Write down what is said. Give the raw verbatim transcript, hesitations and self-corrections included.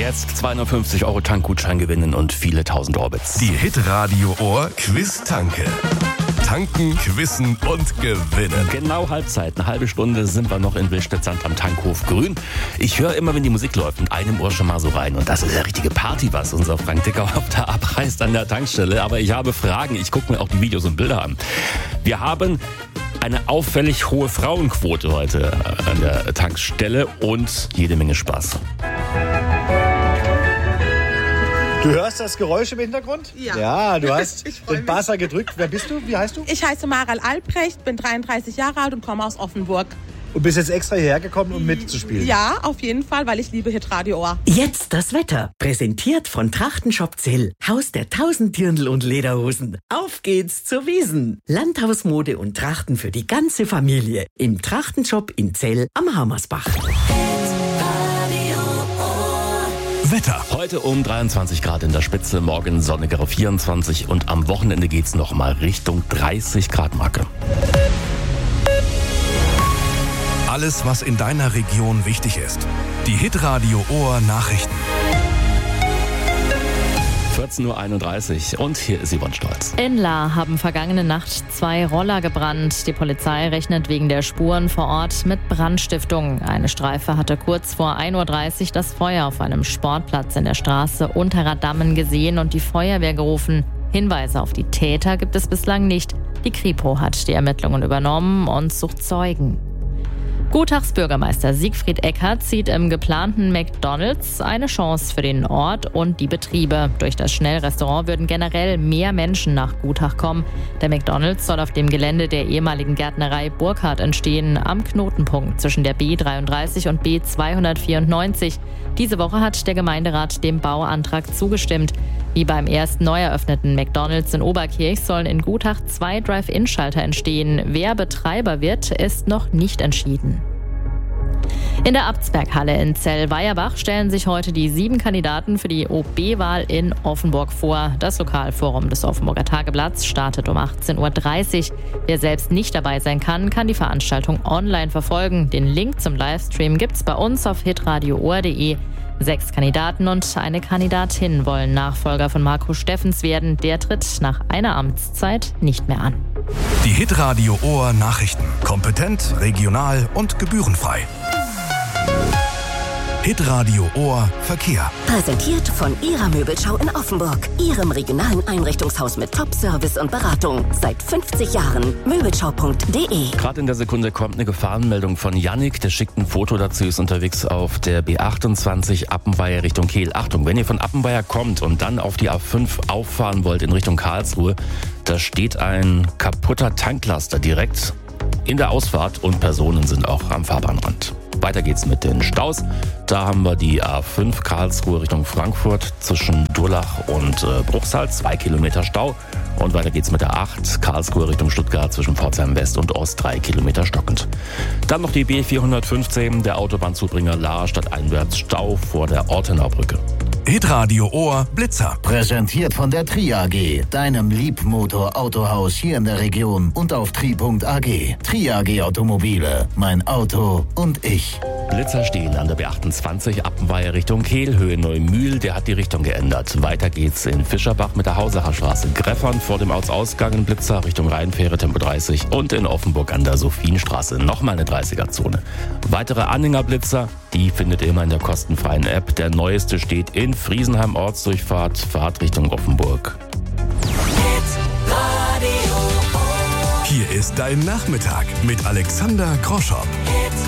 Jetzt zweihundertfünfzig Euro Tankgutschein gewinnen und viele tausend Orbits. Die Hitradio Ohr Quiz-Tanke. Tanken, quizzen und gewinnen. Genau Halbzeit. Eine halbe Stunde sind wir noch in Willstedt-Sand am Tankhof Grün. Ich höre immer, wenn die Musik läuft, mit einem Ohr schon mal so rein. Und das ist eine richtige Party, was unser Frank Dickerhoff da abreißt an der Tankstelle. Aber ich habe Fragen. Ich gucke mir auch die Videos und Bilder an. Wir haben eine auffällig hohe Frauenquote heute an der Tankstelle und jede Menge Spaß. Du hörst das Geräusch im Hintergrund? Ja. Ja, du hast Ich freu den mich. Buzzer gedrückt. Wer bist du? Wie heißt du? Ich heiße Maral Albrecht, bin dreiunddreißig Jahre alt und komme aus Offenburg. Und bist jetzt extra hierher gekommen, um mitzuspielen? Ja, auf jeden Fall, weil ich liebe Hitradio Ohr. Jetzt das Wetter. Präsentiert von Trachtenshop Zell. Haus der tausend Dirndl und Lederhosen. Auf geht's zur Wiesn. Landhausmode und Trachten für die ganze Familie. Im Trachtenshop in Zell am Hammersbach. Wetter. Heute um dreiundzwanzig Grad in der Spitze, morgen sonnigere vierundzwanzig und am Wochenende geht's noch mal Richtung dreißig Grad Marke. Alles, was in deiner Region wichtig ist. Die Hitradio Ohr Nachrichten. vierzehn Uhr einunddreißig und hier ist Yvonne Stolz. In Lahr haben vergangene Nacht zwei Roller gebrannt. Die Polizei rechnet wegen der Spuren vor Ort mit Brandstiftung. Eine Streife hatte kurz vor ein Uhr dreißig das Feuer auf einem Sportplatz in der Straße Unterradammen gesehen und die Feuerwehr gerufen. Hinweise auf die Täter gibt es bislang nicht. Die Kripo hat die Ermittlungen übernommen und sucht Zeugen. Gutachs Bürgermeister Siegfried Eckert sieht im geplanten McDonald's eine Chance für den Ort und die Betriebe. Durch das Schnellrestaurant würden generell mehr Menschen nach Gutach kommen. Der McDonald's soll auf dem Gelände der ehemaligen Gärtnerei Burkhardt entstehen, am Knotenpunkt zwischen der B dreiunddreißig und B zweihundertvierundneunzig. Diese Woche hat der Gemeinderat dem Bauantrag zugestimmt. Wie beim erst neu eröffneten McDonald's in Oberkirch sollen in Gutach zwei Drive-In-Schalter entstehen. Wer Betreiber wird, ist noch nicht entschieden. In der Abtsberghalle in Zell-Weierbach stellen sich heute die sieben Kandidaten für die O B-Wahl in Offenburg vor. Das Lokalforum des Offenburger Tageblatts startet um achtzehn Uhr dreißig. Wer selbst nicht dabei sein kann, kann die Veranstaltung online verfolgen. Den Link zum Livestream gibt's bei uns auf hitradio ohr punkt de. Sechs Kandidaten und eine Kandidatin wollen Nachfolger von Marco Steffens werden. Der tritt nach einer Amtszeit nicht mehr an. Die Hitradio Ohr Nachrichten. Kompetent, regional und gebührenfrei. Hitradio Ohr Verkehr. Präsentiert von Ihrer Möbelschau in Offenburg. Ihrem regionalen Einrichtungshaus mit Top-Service und Beratung. Seit fünfzig Jahren. Möbelschau punkt de. Gerade in der Sekunde kommt eine Gefahrenmeldung von Yannick. Der schickt ein Foto dazu, ist unterwegs auf der B achtundzwanzig Appenweier Richtung Kehl. Achtung, wenn ihr von Appenweier kommt und dann auf die A fünf auffahren wollt in Richtung Karlsruhe, da steht ein kaputter Tanklaster direkt in der Ausfahrt und Personen sind auch am Fahrbahnrand. Weiter geht's mit den Staus. Da haben wir die A fünf Karlsruhe Richtung Frankfurt zwischen Durlach und äh, Bruchsal, zwei Kilometer Stau. Und weiter geht's mit der acht Karlsruhe Richtung Stuttgart zwischen Pforzheim West und Ost, drei Kilometer stockend. Dann noch die B vierhundertfünfzehn, der Autobahnzubringer Lahr stadteinwärts Stau vor der Ortenauer Brücke. Hitradio Ohr Blitzer. Präsentiert von der Tri A G, deinem Liebmotor-Autohaus hier in der Region und auf tri punkt a g. Tri A G Automobile, mein Auto und ich. Blitzer stehen an der B achtundzwanzig Appenweier Richtung Kehl, Höhe Neumühl, der hat die Richtung geändert. Weiter geht's in Fischerbach mit der Hausacher Straße. Greffern vor dem Ortsausgang in Blitzer Richtung Rheinfähre Tempo dreißig und in Offenburg an der Sophienstraße nochmal eine dreißiger-Zone. Weitere Anhängerblitzer, die findet ihr immer in der kostenfreien App. Der neueste steht in Friesenheim Ortsdurchfahrt, Fahrt Richtung Offenburg. Hier ist dein Nachmittag mit Alexander Groschow.